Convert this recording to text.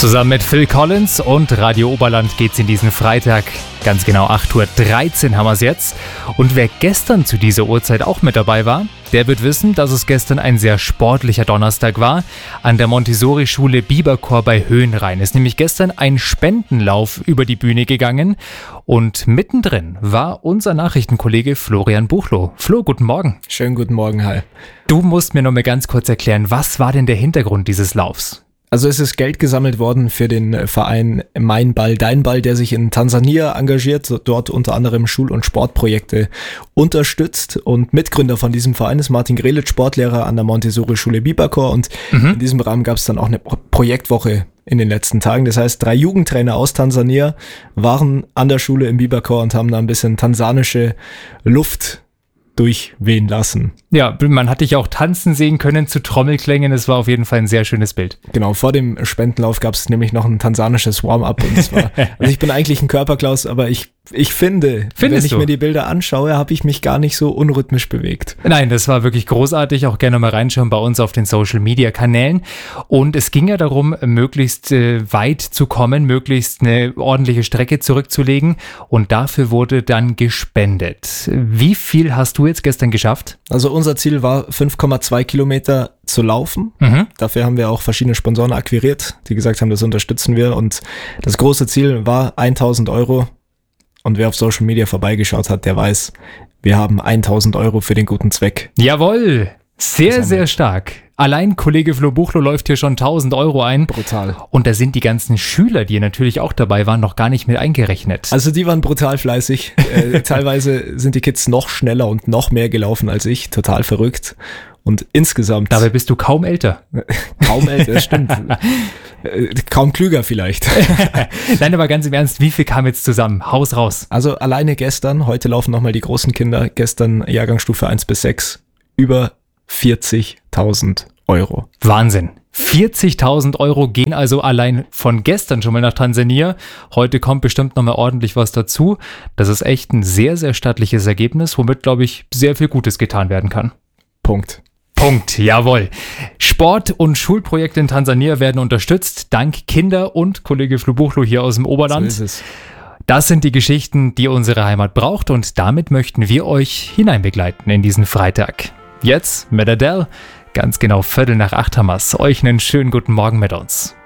Zusammen mit Phil Collins und Radio Oberland geht's in diesen Freitag. Ganz genau 8.13 Uhr haben wir es jetzt. Und wer gestern zu dieser Uhrzeit auch mit dabei war, der wird wissen, dass es gestern ein sehr sportlicher Donnerstag war. An der Montessori-Schule Biberchor bei Höhenrhein ist nämlich gestern ein Spendenlauf über die Bühne gegangen. Und mittendrin war unser Nachrichtenkollege Florian Buchloh. Flo, guten Morgen. Schönen guten Morgen, hi. Du musst mir noch mal ganz kurz erklären, was war denn der Hintergrund dieses Laufs? Also es ist Geld gesammelt worden für den Verein Mein Ball, Dein Ball, der sich in Tansania engagiert, dort unter anderem Schul- und Sportprojekte unterstützt. Und Mitgründer von diesem Verein ist Martin Grelitsch, Sportlehrer an der Montessori-Schule Biberchor. Und in diesem Rahmen gab es dann auch eine Projektwoche in den letzten Tagen. Das heißt, 3 Jugendtrainer aus Tansania waren an der Schule im Biberchor und haben da ein bisschen tansanische Luft durchwehen lassen. Ja, man hat dich auch tanzen sehen können zu Trommelklängen. Es war auf jeden Fall ein sehr schönes Bild. Genau, vor dem Spendenlauf gab es nämlich noch ein tansanisches Warm-up. Und es war, also ich bin eigentlich ein Körperklaus, aber ich finde, wenn ich mir die Bilder anschaue, habe ich mich gar nicht so unrhythmisch bewegt. Nein, das war wirklich großartig. Auch gerne mal reinschauen bei uns auf den Social-Media-Kanälen. Und es ging ja darum, möglichst weit zu kommen, möglichst eine ordentliche Strecke zurückzulegen. Und dafür wurde dann gespendet. Wie viel hast du jetzt gestern geschafft? Also unser Ziel war 5,2 Kilometer zu laufen. Dafür haben wir auch verschiedene Sponsoren akquiriert, die gesagt haben, das unterstützen wir. Und das große Ziel war 1.000 Euro. Und wer auf Social Media vorbeigeschaut hat, der weiß, wir haben 1.000 Euro für den guten Zweck. Jawohl, sehr, sehr stark. Allein Kollege Flo Buchloh läuft hier schon 1.000 Euro ein. Brutal. Und da sind die ganzen Schüler, die natürlich auch dabei waren, noch gar nicht mit eingerechnet. Also die waren brutal fleißig. Teilweise sind die Kids noch schneller und noch mehr gelaufen als ich. Total verrückt. Und insgesamt... Dabei bist du kaum älter. Kaum älter, das stimmt. Kaum klüger vielleicht. Nein, aber ganz im Ernst, wie viel kam jetzt zusammen? Haus raus. Also alleine gestern, heute laufen nochmal die großen Kinder, gestern Jahrgangsstufe 1 bis 6, über 40.000 Euro. Wahnsinn. 40.000 Euro gehen also allein von gestern schon mal nach Tansania. Heute kommt bestimmt nochmal ordentlich was dazu. Das ist echt ein sehr, sehr stattliches Ergebnis, womit, glaube ich, sehr viel Gutes getan werden kann. Punkt, jawohl. Sport- und Schulprojekte in Tansania werden unterstützt, dank Kinder und Kollege Flo Buchloh hier aus dem Oberland. So ist es. Das sind die Geschichten, die unsere Heimat braucht, und damit möchten wir euch hineinbegleiten in diesen Freitag. Jetzt mit Adele, ganz genau 7:45 haben wir's. Euch einen schönen guten Morgen mit uns.